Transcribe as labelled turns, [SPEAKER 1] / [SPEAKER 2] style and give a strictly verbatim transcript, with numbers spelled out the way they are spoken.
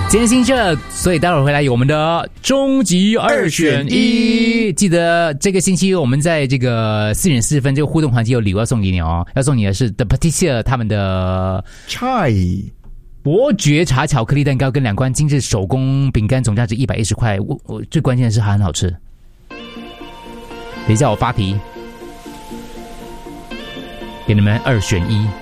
[SPEAKER 1] 今天新社，所以待会儿回来有我们的终极二选一。记得这个星期我们在这个四点四十分这个互动环节有礼物要送给你哦，要送你的是 The Patissier 他们的
[SPEAKER 2] Chai
[SPEAKER 1] 伯爵茶巧克力蛋糕跟两罐精致手工饼干，总价值一百一十块。我我最关键的是它很好吃。等一下我发题，给你们二选一。